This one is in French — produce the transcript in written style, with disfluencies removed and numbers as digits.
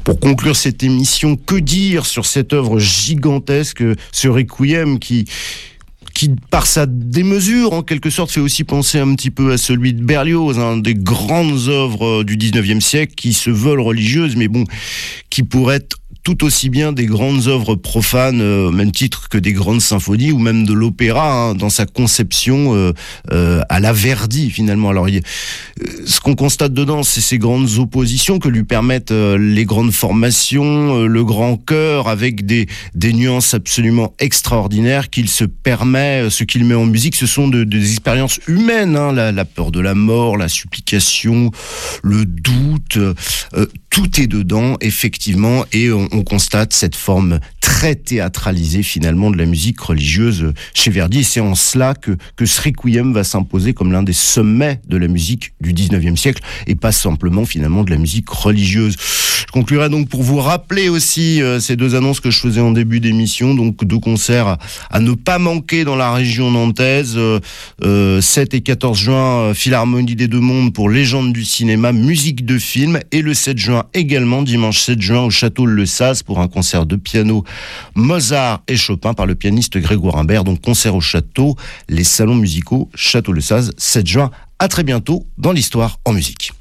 Pour conclure cette émission, que dire sur cette œuvre gigantesque, ce Requiem qui par sa démesure, en quelque sorte, fait aussi penser un petit peu à celui de Berlioz, des grandes œuvres du 19e siècle qui se veulent religieuses, mais bon, qui pourraient être tout aussi bien des grandes œuvres profanes, au même titre que des grandes symphonies ou même de l'opéra, dans sa conception à la Verdi finalement. Alors, ce qu'on constate dedans, c'est ces grandes oppositions que lui permettent les grandes formations, le grand chœur, avec des nuances absolument extraordinaires qu'il se permet. Ce qu'il met en musique, ce sont des expériences humaines, la peur de la mort, la supplication, le doute, tout est dedans effectivement, et on constate cette forme très théâtralisée finalement de la musique religieuse chez Verdi, et c'est en cela que ce Requiem va s'imposer comme l'un des sommets de la musique du 19e siècle, et pas simplement finalement de la musique religieuse. Je conclurai donc pour vous rappeler aussi ces deux annonces que je faisais en début d'émission, donc deux concerts à ne pas manquer dans la région nantaise, 7 et 14 juin, Philharmonie des Deux Mondes pour Légendes du cinéma, musique de film, et le 7 juin également, dimanche 7 juin, au Château Le Saz pour un concert de piano Mozart et Chopin par le pianiste Grégoire Imbert. Donc concert au Château, les salons musicaux Château Le Saz, 7 juin. À très bientôt dans l'Histoire en musique.